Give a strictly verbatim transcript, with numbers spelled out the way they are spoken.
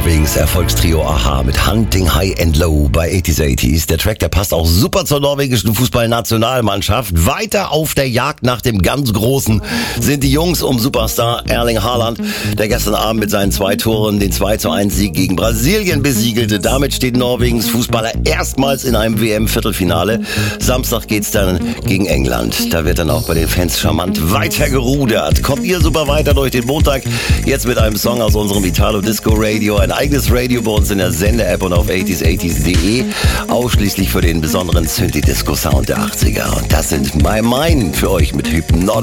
Norwegens Erfolgstrio a-ha mit Hunting High and Low bei achtziger achtziger. Der Track, der passt auch super zur norwegischen Fußballnationalmannschaft. Weiter auf der Jagd nach dem ganz Großen sind die Jungs um Superstar Erling Haaland, der gestern Abend mit seinen zwei Toren den zwei zu eins Sieg gegen Brasilien besiegelte. Damit steht Norwegens Fußballer erstmals in einem W M-Viertelfinale. Samstag geht's dann gegen England. Da wird dann auch bei den Fans charmant weiter gerudert. Kommt ihr super weiter durch den Montag, jetzt mit einem Song aus unserem Italo Disco Radio. Ein eigenes Radio bei uns in der Sende-App und auf achtziger achtziger punkt de. Ausschließlich für den besonderen Synthi-Disco-Sound der achtziger. Und das sind My Mine für euch mit Hypnotic.